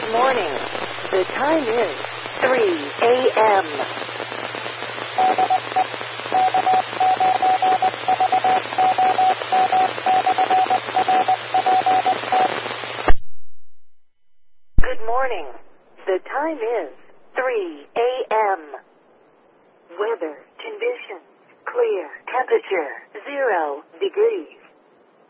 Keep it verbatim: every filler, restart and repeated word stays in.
Good morning. The time is three a.m. Good morning. The time is three a.m. Weather conditions: clear. Temperature zero degrees.